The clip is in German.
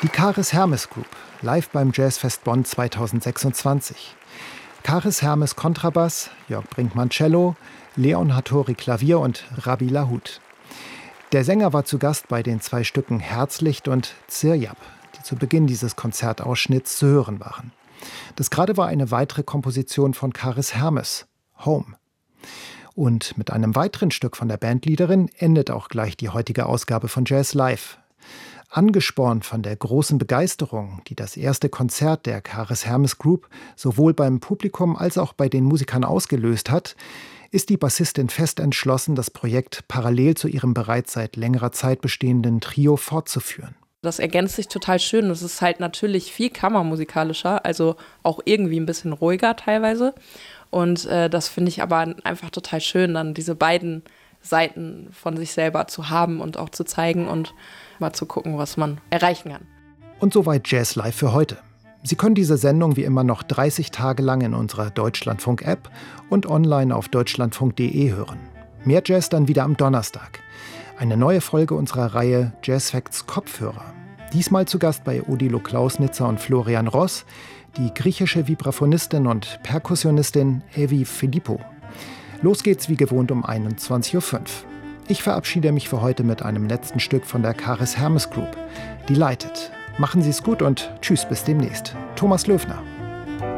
Die Karis Hermes Group, live beim Jazzfest Bonn 2026. Karis Hermes Kontrabass, Jörg Brinkmann Cello, Leon Hattori Klavier und Rabbi Lahut. Der Sänger war zu Gast bei den 2 Stücken Herzlicht und Zirjab, die zu Beginn dieses Konzertausschnitts zu hören waren. Das gerade war eine weitere Komposition von Karis Hermes, Home. Und mit einem weiteren Stück von der Bandleaderin endet auch gleich die heutige Ausgabe von Jazz Live. Angespornt von der großen Begeisterung, die das erste Konzert der Karis Hermes Group sowohl beim Publikum als auch bei den Musikern ausgelöst hat, ist die Bassistin fest entschlossen, das Projekt parallel zu ihrem bereits seit längerer Zeit bestehenden Trio fortzuführen. Das ergänzt sich total schön. Es ist halt natürlich viel kammermusikalischer, also auch irgendwie ein bisschen ruhiger teilweise. Und das finde ich aber einfach total schön, dann diese beiden Seiten von sich selber zu haben und auch zu zeigen und mal zu gucken, was man erreichen kann. Und soweit Jazz Live für heute. Sie können diese Sendung wie immer noch 30 Tage lang in unserer Deutschlandfunk-App und online auf deutschlandfunk.de hören. Mehr Jazz dann wieder am Donnerstag. Eine neue Folge unserer Reihe Jazz Facts Kopfhörer. Diesmal zu Gast bei Odilo Klausnitzer und Florian Ross, die griechische Vibraphonistin und Perkussionistin Evi Philippou. Los geht's wie gewohnt um 21.05 Uhr. Ich verabschiede mich für heute mit einem letzten Stück von der Karis Hermes Group. Delighted. Machen Sie es gut und tschüss bis demnächst. Thomas Löfner.